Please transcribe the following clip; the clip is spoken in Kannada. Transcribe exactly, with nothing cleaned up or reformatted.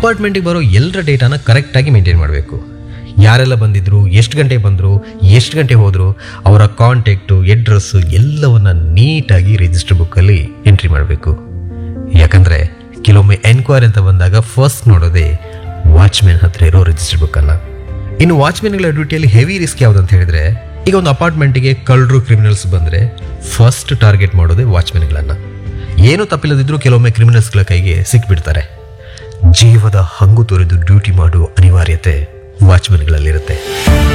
ಅಪಾರ್ಟ್ಮೆಂಟಿಗೆ ಬರೋ ಎಲ್ಲರ ಡೇಟಾನ ಕರೆಕ್ಟಾಗಿ ಮೇಂಟೈನ್ ಮಾಡಬೇಕು. ಯಾರೆಲ್ಲ ಬಂದಿದ್ರು, ಎಷ್ಟು ಗಂಟೆ ಬಂದರು, ಎಷ್ಟು ಗಂಟೆ ಹೋದರು, ಅವರ ಕಾಂಟ್ಯಾಕ್ಟು, ಅಡ್ರೆಸ್ಸು ಎಲ್ಲವನ್ನ ನೀಟಾಗಿ ರಿಜಿಸ್ಟರ್ ಬುಕ್ಕಲ್ಲಿ ಎಂಟ್ರಿ ಮಾಡಬೇಕು. ಯಾಕಂದರೆ ಕೆಲವೊಮ್ಮೆ ಎನ್ಕ್ವೈರಿ ಅಂತ ಬಂದಾಗ ಫಸ್ಟ್ ನೋಡೋದೇ ವಾಚ್ಮೆನ್ ಹತ್ರ ಇರೋ ರಿಜಿಸ್ಟರ್ ಬುಕ್ಕನ್ನು. ಇನ್ನು ವಾಚ್ಮೆನ್ಗಳ ಡ್ಯೂಟಿಯಲ್ಲಿ ಹೆವಿ ರಿಸ್ಕ್ ಯಾವುದು ಅಂತ ಹೇಳಿದ್ರೆ, ಈಗ ಒಂದು ಅಪಾರ್ಟ್ಮೆಂಟಿಗೆ ಕಳ್ಳರು, ಕ್ರಿಮಿನಲ್ಸ್ ಬಂದರೆ ಫಸ್ಟ್ ಟಾರ್ಗೆಟ್ ಮಾಡೋದೇ ವಾಚ್ಮೆನ್ಗಳನ್ನು. ಏನು ತಪ್ಪಿಲ್ಲದಿದ್ರೂ ಕೆಲವೊಮ್ಮೆ ಕ್ರಿಮಿನಲ್ಸ್ಗಳ ಕೈಗೆ ಸಿಕ್ಬಿಡ್ತಾರೆ. ಜೀವದ ಹಂಗು ತೊರೆದು ಡ್ಯೂಟಿ ಮಾಡುವ ಅನಿವಾರ್ಯತೆ ವಾಚ್ಮೆನ್ಗಳಲ್ಲಿರುತ್ತೆ.